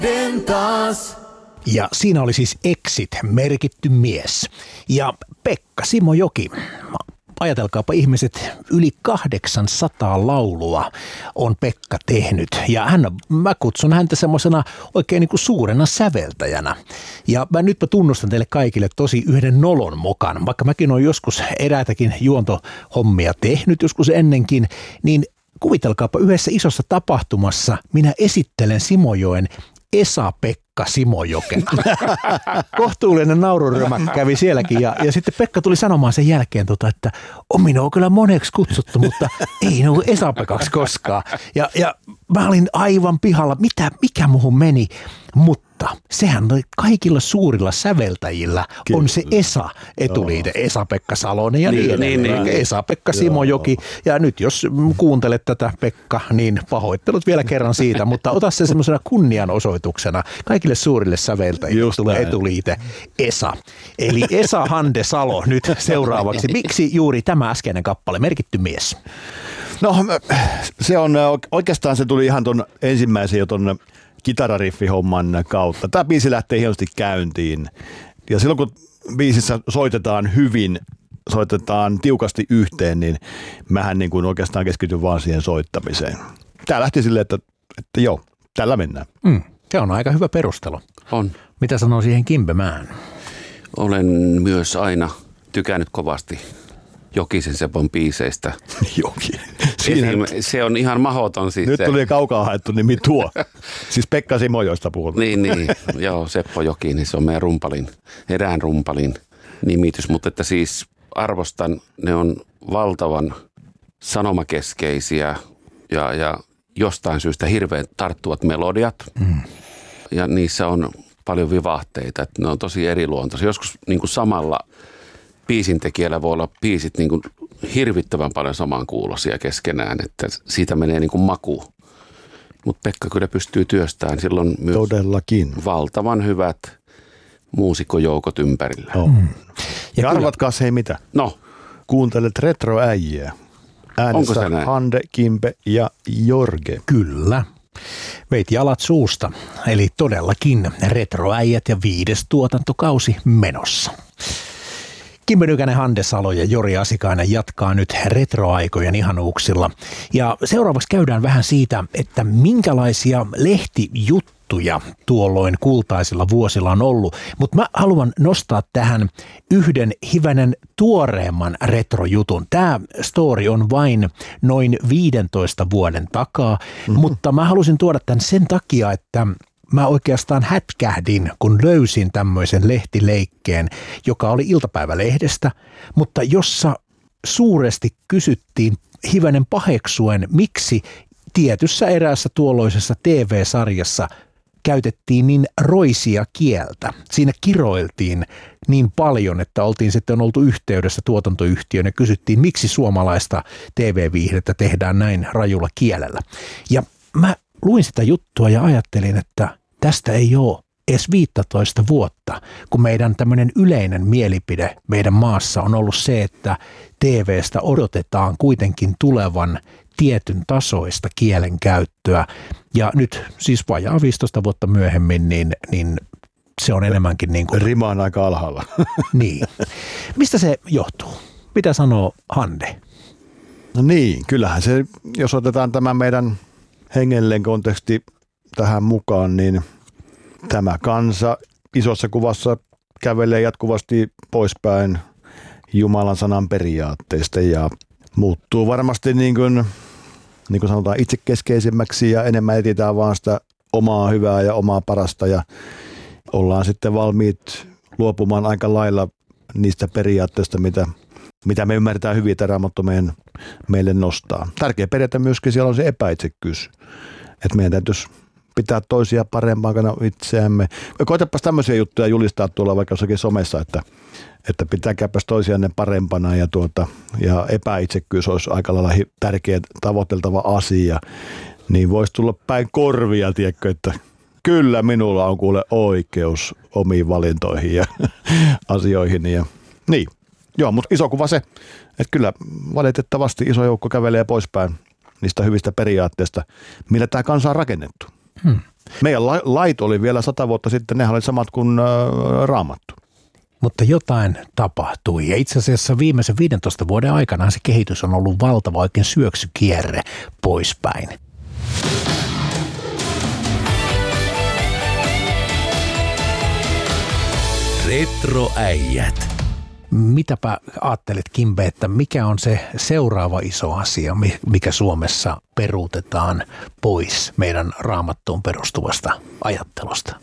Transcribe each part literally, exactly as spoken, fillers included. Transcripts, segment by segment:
Dentas. Ja siinä oli siis Exit, merkitty mies. Ja Pekka Simojoki. Ajatelkaapa ihmiset, yli kahdeksansataa laulua on Pekka tehnyt. Ja hän, mä kutsun häntä semmoisena oikein niin kuin suurena säveltäjänä. Ja mä nyt mä tunnustan teille kaikille tosi yhden nolon mokan. Vaikka mäkin olen joskus eräitäkin juontohommia tehnyt joskus ennenkin, niin kuvitelkaapa yhdessä isossa tapahtumassa minä esittelen Simojoen Esa-Pekka Simojokena. Kohtuullinen naururyhmä kävi sielläkin ja, ja sitten Pekka tuli sanomaan sen jälkeen, tota, että on minua kyllä moneksi kutsuttu, mutta ei no Esa-Pekaksi koskaan. Ja, ja mä olin aivan pihalla, mitä, mikä muhun meni, mutta sehän kaikilla suurilla säveltäjillä Kyllä. on se Esa-etuliite, Esa-Pekka Salonen ja niin, niin, niin, niin. Esa-Pekka Simojoki. Ja nyt jos kuuntelet tätä Pekka, niin pahoittelut vielä kerran siitä, mutta ota se semmoisena kunnianosoituksena. Kaikille suurille säveltäjille Just tulee näin. Etuliite Esa. Eli Esa Hande Salo nyt seuraavaksi. Miksi juuri tämä äskeinen kappale, merkitty mies? No se on oikeastaan se tuli ihan ton ensimmäisen jo ton kitarariffihomman kautta. Tämä biisi lähtee hienosti käyntiin. Ja silloin kun biisissä soitetaan hyvin, soitetaan tiukasti yhteen, niin mähän niin kuin oikeastaan keskityn vaan siihen soittamiseen. Tämä lähti silleen, että, että joo, tällä mennään. Mm, se on aika hyvä perustelu. On. Mitä sanoo siihen Kimpemään? Olen myös aina tykännyt kovasti Jokisen Sepon biiseistä. Joki. Esim, se on ihan mahdoton. Siis Nyt se. tuli kaukaa haettu nimi tuo. Siis Pekka Simojoista puhutaan. Niin, niin. Joo, Seppo Joki, niin se on meidän rumpalin, erään rumpalin nimitys. Mutta että siis arvostan, ne on valtavan sanomakeskeisiä ja, ja jostain syystä hirveän tarttuvat melodiat. Mm. Ja niissä on paljon vivahteita, että ne on tosi eriluontoisia. Joskus niin kuin samalla biisintekijällä voi olla biisit niin kuin hirvittävän paljon samankuuloisia keskenään, että siitä menee niin kuin maku. Mutta Pekka kyllä pystyy työstämään silloin myös Todellakin. valtavan hyvät muusikkojoukot ympärillä. Oh. Mm. Ja, ja arvatkaas hei mitä? No. Kuuntelet retroäjiä. Äänessä Hande, Kimpe ja Jorge. Kyllä. Veit jalat suusta, eli todellakin retroäijät ja viides tuotantokausi menossa. Kimpe Nykänen, Hande Salo ja Jori Asikainen jatkaa nyt retroaikojen ihanuuksilla. Ja seuraavaksi käydään vähän siitä, että minkälaisia lehtijuttuja tuolloin kultaisilla vuosilla on ollut. Mutta mä haluan nostaa tähän yhden hivenen tuoreemman retrojutun. Tämä story on vain noin viidentoista vuoden takaa, mm-hmm. mutta mä halusin tuoda tämän sen takia, että mä oikeastaan hätkähdin, kun löysin tämmöisen lehtileikkeen, joka oli iltapäivälehdestä, mutta jossa suuresti kysyttiin hivenen paheksuen, miksi tietyssä eräässä tuolloisessa T V-sarjassa käytettiin niin roisia kieltä. Siinä kiroiltiin niin paljon, että oltiin sitten oltu yhteydessä tuotantoyhtiöön ja kysyttiin, miksi suomalaista T V-viihdettä tehdään näin rajulla kielellä. Ja mä luin sitä juttua ja ajattelin, että tästä ei ole edes viisitoista vuotta, kun meidän tämmöinen yleinen mielipide meidän maassa on ollut se, että T V:stä odotetaan kuitenkin tulevan tietyn tasoista kielenkäyttöä. Ja nyt siis vajaa viisitoista vuotta myöhemmin, niin, niin se on enemmänkin niin kuin... Rima on aika alhaalla. Niin. Mistä se johtuu? Mitä sanoo Hande? No niin, kyllähän se, jos otetaan tämä meidän hengellinen konteksti tähän mukaan, niin tämä kansa isossa kuvassa kävelee jatkuvasti poispäin Jumalan sanan periaatteista ja muuttuu varmasti niin kuin, niin kuin sanotaan itsekeskeisemmäksi ja enemmän etsitään vaan sitä omaa hyvää ja omaa parasta ja ollaan sitten valmiit luopumaan aika lailla niistä periaatteista, mitä, mitä me ymmärretään hyvin, että Raamattu meidän, meille nostaa. Tärkeä periaate myöskin siellä on se epäitsekkyys, että meidän täytyisi pitää toisia parempana itseämme. Koitapas tämmöisiä juttuja julistaa tuolla vaikka jossakin somessa, että, että pitääkääpäs toisianne parempana ja, tuota, ja epäitsekkyys olisi aika lailla tärkeä tavoiteltava asia. Niin voisi tulla päin korvia, tiedätkö, että kyllä minulla on kuule oikeus omiin valintoihin ja asioihin. Ja, niin, joo, mutta iso kuva se, että kyllä valitettavasti iso joukko kävelee poispäin niistä hyvistä periaatteista, millä tämä kansa on rakennettu. Hmm. Meidän lait oli vielä sata vuotta sitten, nehän oli samat kuin äh, Raamattu. Mutta jotain tapahtui ja itse asiassa viimeisen viidentoista vuoden aikana se kehitys on ollut valtava oikein syöksykierre poispäin. Retroäijät. Mitäpä ajattelet, Kimbe, että mikä on se seuraava iso asia, mikä Suomessa peruutetaan pois meidän Raamattuun perustuvasta ajattelusta?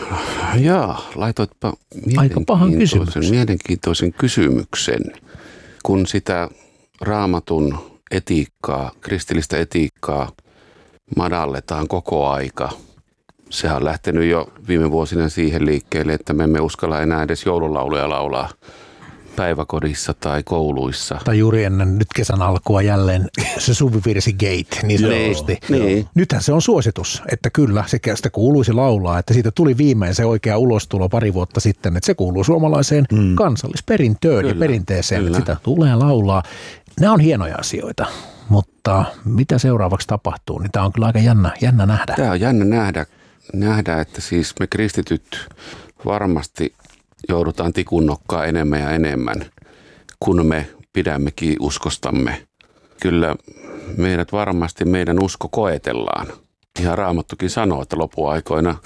Jaa, laitoitpa mielenkiintoisen, mielenkiintoisen kysymyksen. Kun sitä Raamatun etiikkaa, kristillistä etiikkaa madalletaan koko aika, sehän on lähtenyt jo viime vuosina siihen liikkeelle, että me emme uskalla enää edes joululauluja laulaa päiväkodissa tai kouluissa. Tai juuri ennen nyt kesän alkua jälleen se suvivirsi Gate, niin sanotusti. Niin. Nythän se on suositus, että kyllä se sitä kuuluisi laulaa, että siitä tuli viimein se oikea ulostulo pari vuotta sitten, että se kuuluu suomalaiseen mm. kansallisperintöön kyllä, ja perinteeseen, kyllä. Että sitä tulee laulaa. Nämä on hienoja asioita, mutta mitä seuraavaksi tapahtuu, niin tämä on kyllä aika jännä, jännä nähdä. Tämä on jännä nähdä, nähdä, että siis me kristityt varmasti joudutaan tikunnokkaa enemmän ja enemmän, kun me pidämmekin uskostamme. Kyllä meidät varmasti, meidän usko koetellaan. Ihan Raamattukin sanoo, että lopuaikoina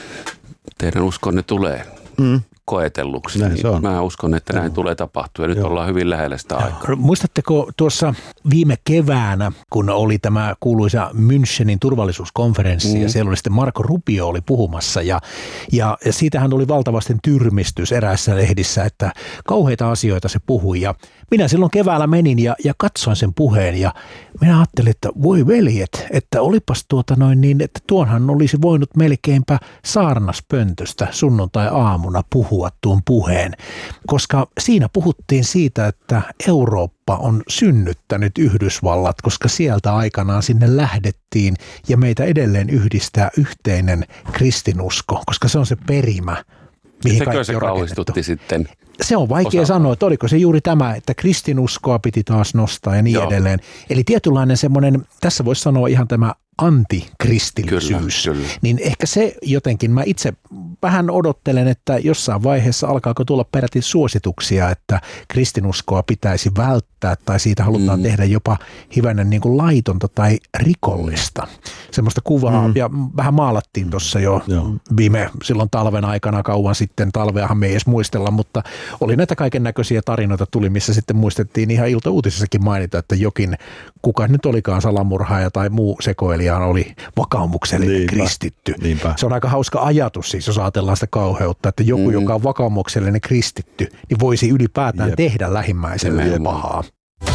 teidän uskonne tulee mm. koetelluksi. Niin mä uskon, että näin tulee tapahtua ja nyt Joo. ollaan hyvin lähellä sitä aikaa. Muistatteko tuossa viime keväänä, kun oli tämä kuuluisa Münchenin turvallisuuskonferenssi mm. ja siellä oli sitten Marco Rubio oli puhumassa ja, ja, ja siitähän oli valtavasti tyrmistys eräissä lehdissä, että kauheita asioita se puhui ja minä silloin keväällä menin ja, ja katsoin sen puheen ja minä ajattelin, että voi veljet, että olipas tuota noin niin, että tuonhan olisi voinut melkeinpä saarnaspöntöstä sunnuntai-aamuna puhua tuon puheen, koska siinä puhuttiin siitä, että Eurooppa on synnyttänyt Yhdysvallat, koska sieltä aikanaan sinne lähdettiin ja meitä edelleen yhdistää yhteinen kristinusko, koska se on se perimä, mihin kaikki on rakennettu. Sitten? Se on vaikea Osa. sanoa, että oliko se juuri tämä, että kristinuskoa piti taas nostaa ja niin Joo. edelleen. Eli tietynlainen semmoinen, tässä voisi sanoa ihan tämä antikristillisyys, kyllä, kyllä. Niin ehkä se jotenkin, mä itse vähän odottelen, että jossain vaiheessa alkaako tulla peräti suosituksia, että kristinuskoa pitäisi välttää tai siitä halutaan mm. tehdä jopa hivenen niin kuin laitonta tai rikollista. Semmoista kuvaa mm. ja vähän maalattiin tuossa jo Joo. viime silloin talven aikana kauan sitten, talveahan me ei edes muistella, mutta oli näitä kaiken näköisiä tarinoita tuli, missä sitten muistettiin ihan iltauutisissakin mainita, että jokin, kuka nyt olikaan salamurhaaja tai muu sekoilija oli vakaumuksellinen Niinpä. kristitty. Niinpä. Se on aika hauska ajatus siis, jos ajatellaan sitä kauheutta, että joku, mm. joka on vakaumuksellinen kristitty, niin voisi ylipäätään Jep. tehdä lähimmäiselle Jep. pahaa.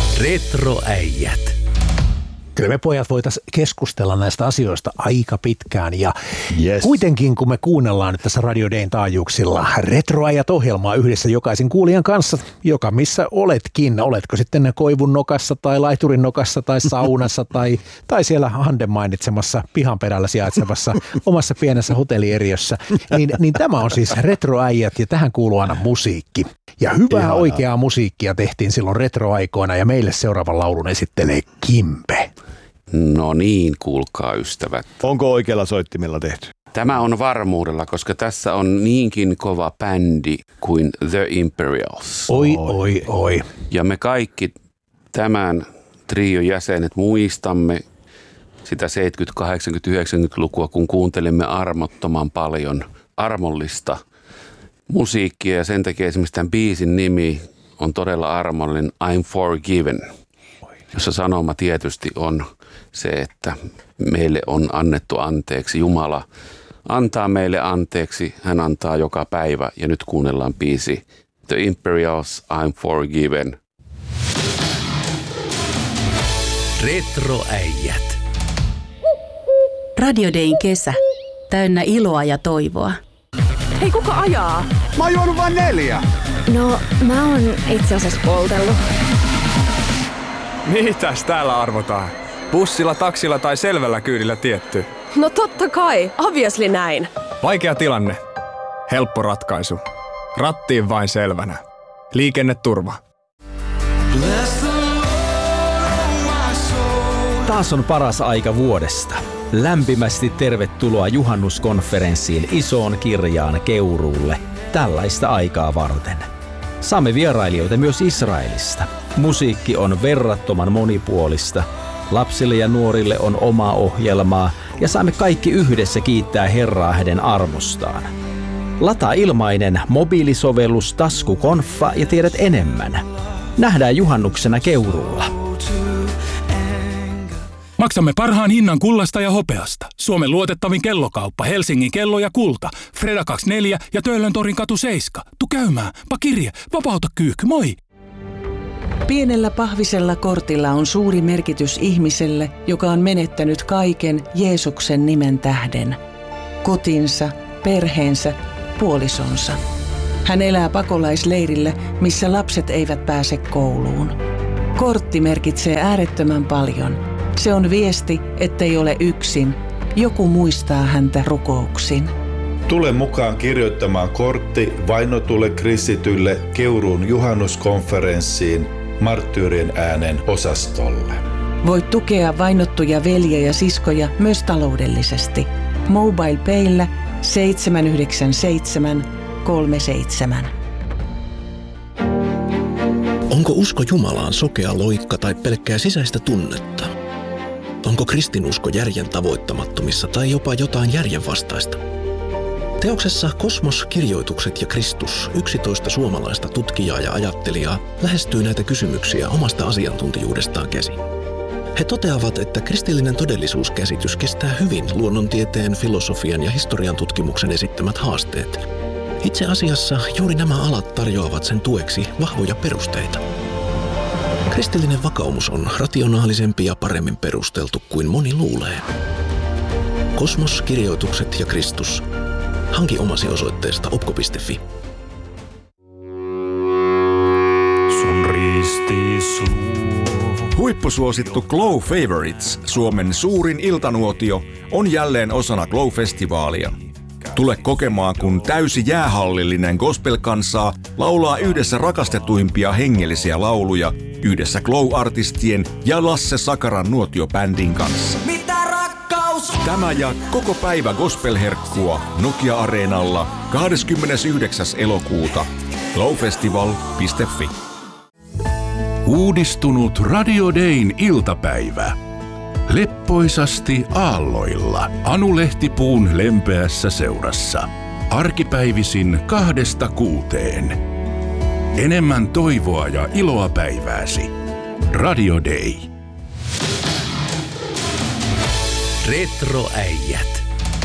Retroäijät. Kyllä me pojat voitaisiin keskustella näistä asioista aika pitkään ja yes. kuitenkin kun me kuunnellaan nyt tässä Radio Dayn taajuuksilla Retroäijät ohjelmaa yhdessä jokaisen kuulijan kanssa, joka missä oletkin, oletko sitten koivun nokassa tai laiturin nokassa tai saunassa tai, tai siellä Handen mainitsemassa pihan perällä sijaitsevassa omassa pienessä hotellieriössä, niin, niin tämä on siis Retroäijät ja tähän kuuluu aina musiikki. Ja hyvää Ihanaa. oikeaa musiikkia tehtiin silloin retroaikoina ja meille seuraavan laulun esittelee Kimbe. No niin, kuulkaa ystävät. Onko oikealla soittimella tehty? Tämä on varmuudella, koska tässä on niinkin kova bändi kuin The Imperials. Oi, oi, oi. Ja me kaikki tämän trion jäsenet muistamme sitä seitsemänkymmentä-, kahdeksankymmentä-, yhdeksänkymmentälukua, kun kuuntelimme armottoman paljon armollista musiikkia. Ja sen takia esimerkiksi tämän biisin nimi on todella armollinen, I'm Forgiven, jossa sanoma tietysti on se, että meille on annettu anteeksi. Jumala antaa meille anteeksi, hän antaa joka päivä ja nyt kuunnellaan biisi The Imperials, I'm Forgiven. Retroäijät. Radio Dayn kesä, täynnä iloa ja toivoa. Hei, kuka ajaa? Mä oon juonut vain neljä. No, mä oon itse asiassa poltellut. Mitäs täällä arvotaan? Bussilla, taksilla tai selvällä kyydillä tietty? No totta kai, obviously näin. Vaikea tilanne. Helppo ratkaisu. Rattiin vain selvänä. Liikenneturva. Taas on paras aika vuodesta. Lämpimästi tervetuloa juhannuskonferenssiin isoon kirjaan Keuruulle tällaista aikaa varten. Saamme vierailijoita myös Israelista. Musiikki on verrattoman monipuolista. Lapsille ja nuorille on oma ohjelmaa ja saamme kaikki yhdessä kiittää Herraa hänen armostaan. Lataa ilmainen mobiilisovellus Taskukonfa ja tiedät enemmän. Nähdään juhannuksena Keuruulla. Maksamme parhaan hinnan kullasta ja hopeasta. Suomen luotettavin kellokauppa, Helsingin kello ja kulta. Freda kaksikymmentäneljä ja Töölöntorin katu seitsemän. Tu käymään. Pakirje, vapauta kyykky, moi! Pienellä pahvisella kortilla on suuri merkitys ihmiselle, joka on menettänyt kaiken Jeesuksen nimen tähden. Kotinsa, perheensä, puolisonsa. Hän elää pakolaisleirillä, missä lapset eivät pääse kouluun. Kortti merkitsee äärettömän paljon. Se on viesti, ettei ole yksin. Joku muistaa häntä rukouksin. Tule mukaan kirjoittamaan kortti vainotulle kristitylle Keuruun juhannuskonferenssiin Marttyyrien äänen osastolle. Voit tukea vainottuja veljiä ja siskoja myös taloudellisesti. MobilePayllä seitsemän yhdeksän seitsemän kolme seitsemän. Onko usko Jumalaan sokea loikka tai pelkkää sisäistä tunnetta? Onko kristinusko järjen tavoittamattomissa tai jopa jotain järjenvastaista? Teoksessa Kosmos, kirjoitukset ja Kristus yksitoista suomalaista tutkijaa ja ajattelijaa lähestyy näitä kysymyksiä omasta asiantuntijuudestaan käsin. He toteavat, että kristillinen todellisuuskäsitys kestää hyvin luonnontieteen, filosofian ja historian tutkimuksen esittämät haasteet. Itse asiassa juuri nämä alat tarjoavat sen tueksi vahvoja perusteita. Kristillinen vakaumus on rationaalisempi ja paremmin perusteltu kuin moni luulee. Kosmos, kirjoitukset ja Kristus. Hanki omasi osoitteesta opko piste fi. Sun ristis Huippusuosittu Glow Favorites, Suomen suurin iltanuotio, on jälleen osana Glow-festivaalia. Tule kokemaan, kun täysi jäähallillinen gospel-kansaa laulaa yhdessä rakastetuimpia hengellisiä lauluja yhdessä Glow-artistien ja Lasse Sakaran nuotiobändin kanssa. Mitä rakkaus? Tämä ja koko päivä gospel-herkkua Nokia-areenalla kahdeskymmenesyhdeksäs elokuuta. glowfestival piste fi. Uudistunut Radio Dayn iltapäivä. Leppoisasti aalloilla Anu Lehtipuun lempeässä seurassa. Arkipäivisin kahdesta kuuteen. Enemmän toivoa ja iloa päivääsi. Radio Day. Retroäijät.